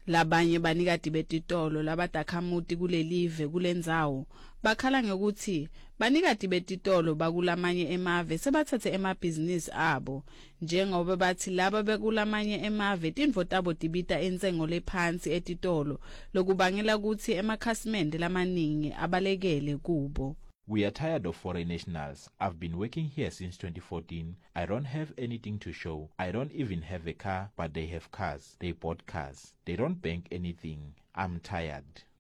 Labanye banikati betitolo labadakhamuti kulelive kulendzawo bakhala ngokuthi banikati betitolo bakulamanye emave sebathathe emabhizinisi abo njengoba bathi laba bekulamanye emave tintfo tabo tibita entsengo lephansi etitolo lokubangela ukuthi emakhasimende lamaningi abalekele kubo. We are tired of foreign nationals. I've been working here since 2014. I don't have anything to show. I don't even have a car, but they have cars. They bought cars. They don't bank anything. I'm tired.